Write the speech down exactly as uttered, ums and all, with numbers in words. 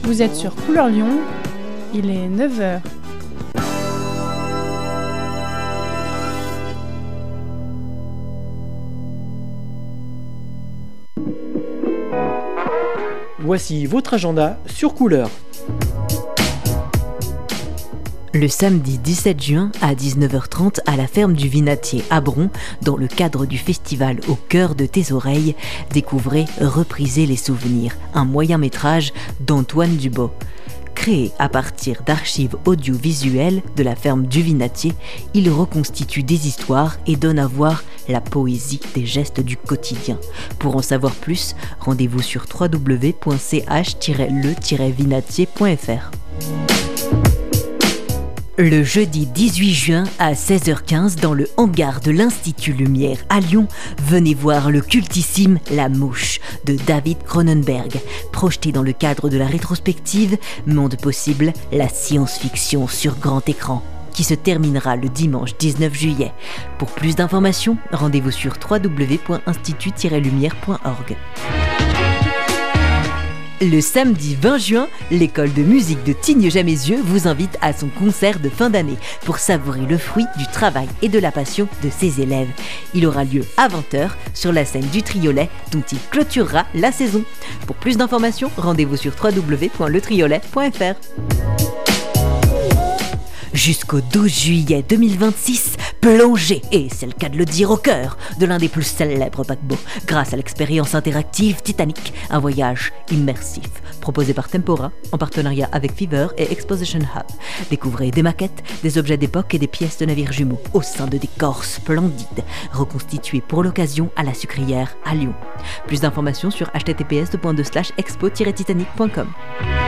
Vous êtes sur Couleur Lyon, il est neuf heures. Voici votre agenda sur Couleur. Le samedi dix-sept juin à dix-neuf heures trente à la ferme du Vinatier à Bron, dans le cadre du festival Au cœur de tes oreilles, découvrez Repriser les souvenirs, un moyen-métrage d'Antoine Dubos. Créé à partir d'archives audiovisuelles de la ferme du Vinatier, il reconstitue des histoires et donne à voir la poésie des gestes du quotidien. Pour en savoir plus, rendez-vous sur w w w point c h tiret le tiret vinatier point f r. Le jeudi dix-huit juin à seize heures quinze dans le hangar de l'Institut Lumière à Lyon, venez voir le cultissime La Mouche de David Cronenberg, projeté dans le cadre de la rétrospective Monde possible, la science-fiction sur grand écran, qui se terminera le dimanche dix-neuf juillet. Pour plus d'informations, rendez-vous sur w w w point institut tiret lumière point org. Le samedi vingt juin, l'école de musique de Tignes-Jamaizieux vous invite à son concert de fin d'année pour savourer le fruit du travail et de la passion de ses élèves. Il aura lieu à vingt heures sur la scène du Triolet dont il clôturera la saison. Pour plus d'informations, rendez-vous sur w w w point le triolet point f r. Jusqu'au douze juillet deux mille vingt-six, plongez, et c'est le cas de le dire, au cœur de l'un des plus célèbres paquebots, grâce à l'expérience interactive Titanic, un voyage immersif, proposé par Tempora, en partenariat avec Fever et Exposition Hub. Découvrez des maquettes, des objets d'époque et des pièces de navires jumeaux, au sein de décors splendides, reconstitués pour l'occasion à la Sucrière à Lyon. Plus d'informations sur h t t p s deux point deux slash expo tiret titanic point com.